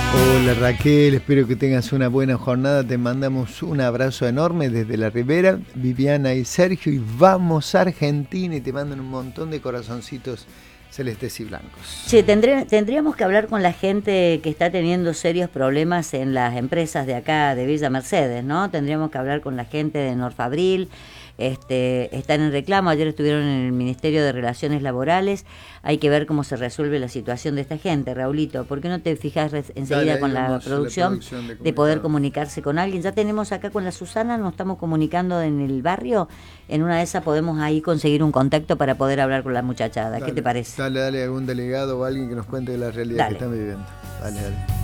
Hola Raquel, espero que tengas una buena jornada. Te mandamos un abrazo enorme desde la Ribera, Viviana y Sergio, y vamos a Argentina y te mandan un montón de corazoncitos celestes y blancos. Che, tendríamos que hablar con la gente que está teniendo serios problemas en las empresas de acá de Villa Mercedes, ¿no? Tendríamos que hablar con la gente de Norfabril. Están en reclamo, ayer estuvieron en el Ministerio de Relaciones Laborales. Hay que ver cómo se resuelve la situación de esta gente, Raulito. ¿Por qué no te fijas enseguida con la producción de poder comunicarse con alguien? Ya tenemos acá con la Susana, nos estamos comunicando en el barrio. En una de esas podemos ahí conseguir un contacto para poder hablar con la muchachada. ¿Qué te parece? Dale, algún delegado o alguien que nos cuente de la realidad que están viviendo. Dale.